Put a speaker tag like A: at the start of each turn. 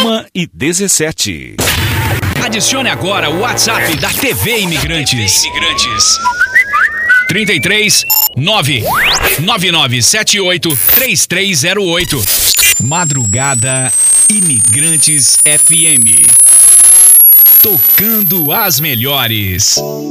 A: 1h17.
B: Adicione agora o WhatsApp da TV Imigrantes. 33 99978 3308. Madrugada Imigrantes FM. Tocando as melhores.